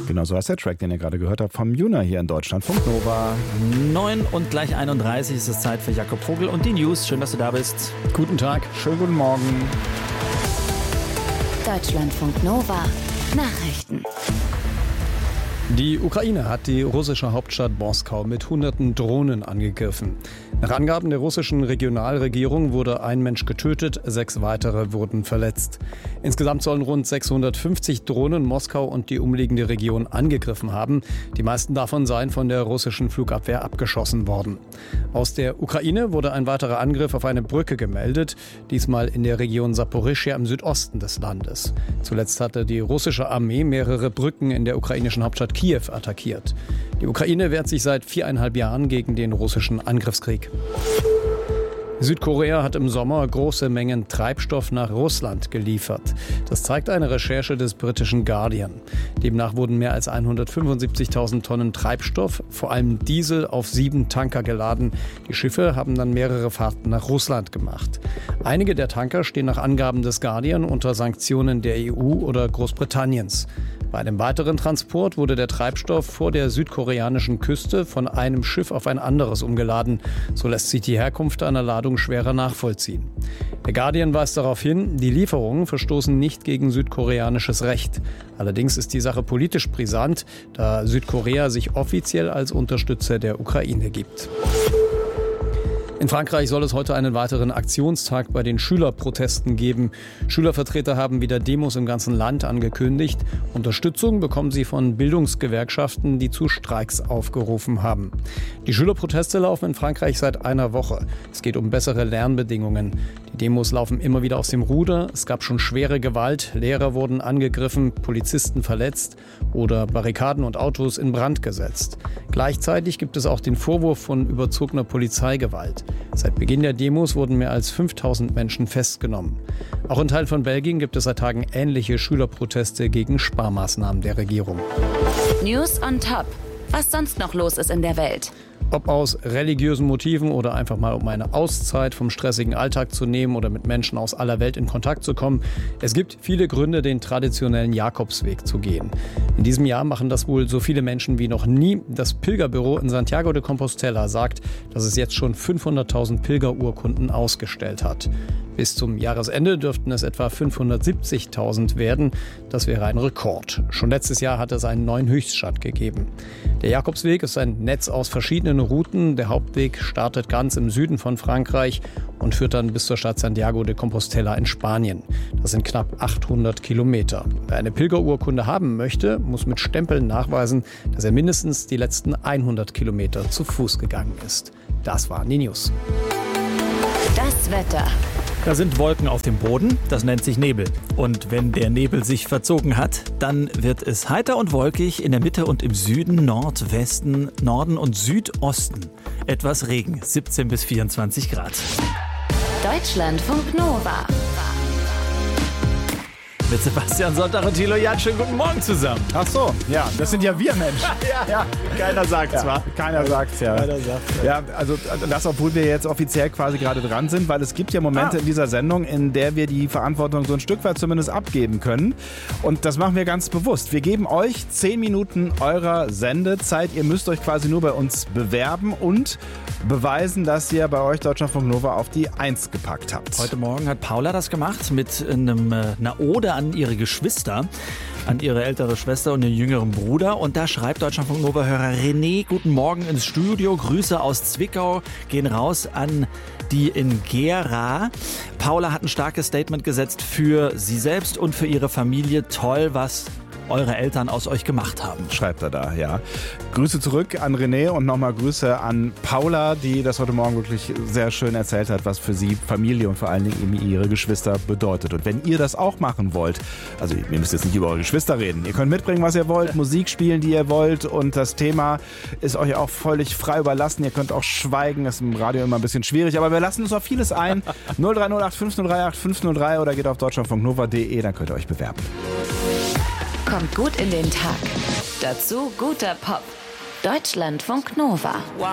Genau, so heißt der Track, den ihr gerade gehört habt, vom Juna hier in Deutschlandfunk Nova. 9 und gleich 31 ist es Zeit für Jakob Vogel und die News. Schön, dass du da bist. Guten Tag. Schönen guten Morgen. Deutschlandfunk Nova. Nachrichten. Die Ukraine hat die russische Hauptstadt Moskau mit hunderten Drohnen angegriffen. Nach Angaben der russischen Regionalregierung wurde ein Mensch getötet, 6 weitere wurden verletzt. Insgesamt sollen rund 650 Drohnen Moskau und die umliegende Region angegriffen haben. Die meisten davon seien von der russischen Flugabwehr abgeschossen worden. Aus der Ukraine wurde ein weiterer Angriff auf eine Brücke gemeldet, diesmal in der Region Saporischschja im Südosten des Landes. Zuletzt hatte die russische Armee mehrere Brücken in der ukrainischen Hauptstadt Kiew attackiert. Die Ukraine wehrt sich seit 4,5 Jahren gegen den russischen Angriffskrieg. Südkorea hat im Sommer große Mengen Treibstoff nach Russland geliefert. Das zeigt eine Recherche des britischen Guardian. Demnach wurden mehr als 175.000 Tonnen Treibstoff, vor allem Diesel, auf 7 Tanker geladen. Die Schiffe haben dann mehrere Fahrten nach Russland gemacht. Einige der Tanker stehen nach Angaben des Guardian unter Sanktionen der EU oder Großbritanniens. Bei einem weiteren Transport wurde der Treibstoff vor der südkoreanischen Küste von einem Schiff auf ein anderes umgeladen. So lässt sich die Herkunft einer Ladung schwerer nachvollziehen. Der Guardian weist darauf hin, die Lieferungen verstoßen nicht gegen südkoreanisches Recht. Allerdings ist die Sache politisch brisant, da Südkorea sich offiziell als Unterstützer der Ukraine gibt. In Frankreich soll es heute einen weiteren Aktionstag bei den Schülerprotesten geben. Schülervertreter haben wieder Demos im ganzen Land angekündigt. Unterstützung bekommen sie von Bildungsgewerkschaften, die zu Streiks aufgerufen haben. Die Schülerproteste laufen in Frankreich seit einer Woche. Es geht um bessere Lernbedingungen. Die Demos laufen immer wieder aus dem Ruder. Es gab schon schwere Gewalt. Lehrer wurden angegriffen, Polizisten verletzt oder Barrikaden und Autos in Brand gesetzt. Gleichzeitig gibt es auch den Vorwurf von überzogener Polizeigewalt. Seit Beginn der Demos wurden mehr als 5.000 Menschen festgenommen. Auch in Teilen von Belgien gibt es seit Tagen ähnliche Schülerproteste gegen Sparmaßnahmen der Regierung. News on top. Was sonst noch los ist in der Welt? Ob aus religiösen Motiven oder einfach mal um eine Auszeit vom stressigen Alltag zu nehmen oder mit Menschen aus aller Welt in Kontakt zu kommen. Es gibt viele Gründe, den traditionellen Jakobsweg zu gehen. In diesem Jahr machen das wohl so viele Menschen wie noch nie. Das Pilgerbüro in Santiago de Compostela sagt, dass es jetzt schon 500.000 Pilgerurkunden ausgestellt hat. Bis zum Jahresende dürften es etwa 570.000 werden. Das wäre ein Rekord. Schon letztes Jahr hat es einen neuen Höchststand gegeben. Der Jakobsweg ist ein Netz aus verschiedenen Routen. Der Hauptweg startet ganz im Süden von Frankreich und führt dann bis zur Stadt Santiago de Compostela in Spanien. Das sind knapp 800 Kilometer. Wer eine Pilgerurkunde haben möchte, muss mit Stempeln nachweisen, dass er mindestens die letzten 100 Kilometer zu Fuß gegangen ist. Das waren die News. Das Wetter. Da sind Wolken auf dem Boden, das nennt sich Nebel. Und wenn der Nebel sich verzogen hat, dann wird es heiter und wolkig in der Mitte und im Süden, Nordwesten, Norden und Südosten. Etwas Regen, 17 bis 24 Grad. Deutschlandfunk Nova. Mit Sebastian Sonntag und Thilo Jahn. Schönen guten Morgen zusammen. Ach so, ja, das sind ja wir Menschen. Ja, keiner sagt's, wa? Keiner sagt's, ja. Ja, also das, obwohl wir jetzt offiziell quasi gerade dran sind, weil es gibt ja Momente in dieser Sendung, in der wir die Verantwortung so ein Stück weit zumindest abgeben können. Und das machen wir ganz bewusst. Wir geben euch 10 Minuten eurer Sendezeit. Ihr müsst euch quasi nur bei uns bewerben und beweisen, dass ihr bei euch Deutschlandfunk Nova auf die 1 gepackt habt. Heute Morgen hat Paula das gemacht mit einer Ode an ihre Geschwister, an ihre ältere Schwester und den jüngeren Bruder. Und da schreibt Deutschlandfunk Nova-Hörer René, guten Morgen ins Studio, Grüße aus Zwickau, gehen raus an die in Gera. Paula hat ein starkes Statement gesetzt für sie selbst und für ihre Familie. Toll, was eure Eltern aus euch gemacht haben. Schreibt er da, ja. Grüße zurück an René und nochmal Grüße an Paula, die das heute Morgen wirklich sehr schön erzählt hat, was für sie Familie und vor allen Dingen eben ihre Geschwister bedeutet. Und wenn ihr das auch machen wollt, also ihr müsst jetzt nicht über eure Geschwister reden, ihr könnt mitbringen, was ihr wollt, Musik spielen, die ihr wollt und das Thema ist euch auch völlig frei überlassen. Ihr könnt auch schweigen, ist im Radio immer ein bisschen schwierig, aber wir lassen uns auf vieles ein. 0308 5038 503 oder geht auf deutschlandfunknova.de, dann könnt ihr euch bewerben. Kommt gut in den Tag. Dazu guter Pop. Deutschlandfunk Nova.